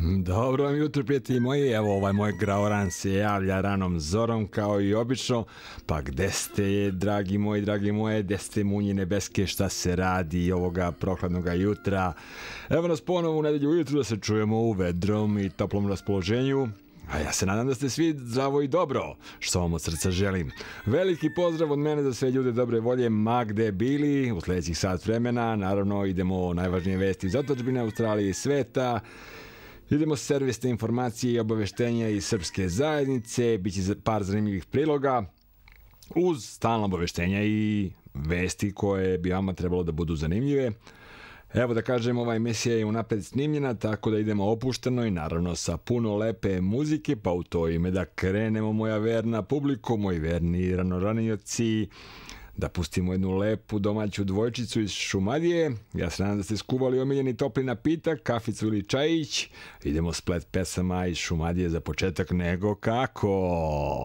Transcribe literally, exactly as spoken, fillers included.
Dobro vam jutro, prijatelji moji. Evo, ovaj moj graoran se javlja ranom zorom, kao i obično. Pa gde ste, dragi moji, dragi moje, gde ste munje nebeske, šta se radi ovoga prokladnoga jutra? Evo nas ponovo u nedelju ujutru da se čujemo u vedrom i toplom raspoloženju. A ja se nadam da ste svi zdravo i dobro, što vam od srca želim. Veliki pozdrav od mene za sve ljude dobre volje, ma gde bili, u sljedećih sat vremena. Naravno, idemo najvažnije vesti iz otadžbine, Australije i sveta. Idemo servisne informacije i obaveštenja iz srpske zajednice, bit će par zanimljivih priloga, uz stalna obaveštenja i vesti koje bi vama trebalo da budu zanimljive. Evo da kažem, ova emisija je unapred snimljena, tako da idemo opušteno i naravno sa puno lepe muzike, pa u to ime da krenemo, moja verna publiko, moji verni ranoranioci, da pustimo jednu lepu domaću dvojčicu iz Šumadije. Ja se nadam da ste skuvali omiljeni topli napitak, kaficu ili čajić. Idemo splet pesama iz Šumadije za početak, nego kako?